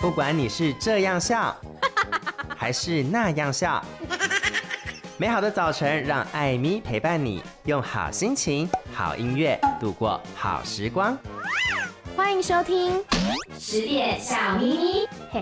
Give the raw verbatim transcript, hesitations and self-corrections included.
不管你是这样笑，还是那样笑，美好的早晨让艾咪陪伴你，用好心情、好音乐度过好时光。 欢迎收听十点小咪咪。